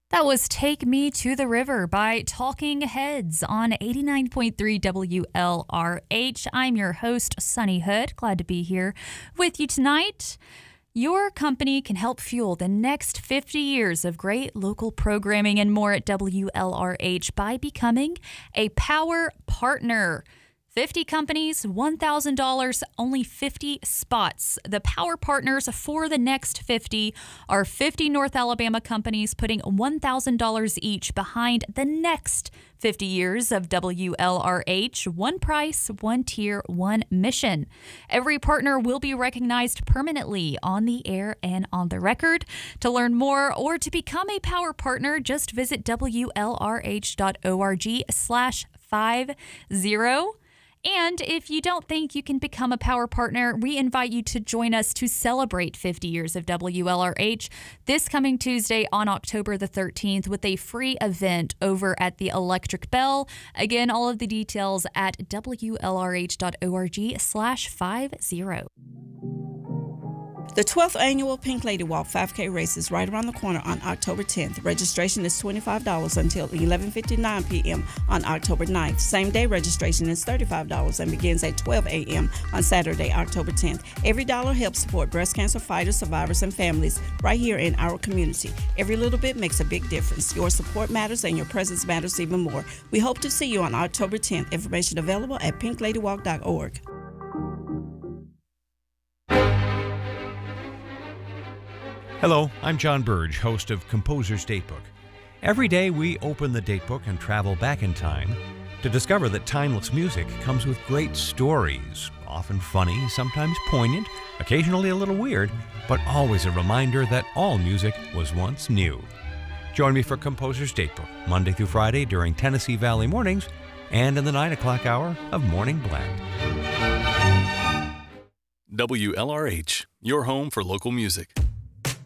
That was Take Me to the River by Talking Heads on 89.3 WLRH. I'm your host, Sunny Hood. Glad to be here with you tonight. Your company can help fuel the next 50 years of great local programming and more at WLRH by becoming a Power Partner. 50 companies, $1,000, only 50 spots. The Power Partners for the next 50 are 50 North Alabama companies putting $1,000 each behind the next 50 years of WLRH. One price, one tier, one mission. Every partner will be recognized permanently on the air and on the record. To learn more or to become a Power Partner, just visit WLRH.org/50. And if you don't think you can become a Power Partner, we invite you to join us to celebrate 50 years of WLRH this coming Tuesday on October the 13th with a free event over at the Electric Bell. Again, all of the details at WLRH.org/50. The 12th annual Pink Lady Walk 5K race is right around the corner on October 10th. Registration is $25 until 11:59 p.m. on October 9th. Same day registration is $35 and begins at 12 a.m. on Saturday, October 10th. Every dollar helps support breast cancer fighters, survivors, and families right here in our community. Every little bit makes a big difference. Your support matters and your presence matters even more. We hope to see you on October 10th. Information available at pinkladywalk.org. Hello, I'm John Burge, host of Composer's Datebook. Every day we open the datebook and travel back in time to discover that timeless music comes with great stories, often funny, sometimes poignant, occasionally a little weird, but always a reminder that all music was once new. Join me for Composer's Datebook, Monday through Friday during Tennessee Valley mornings and in the 9 o'clock hour of Morning Blend. WLRH, your home for local music.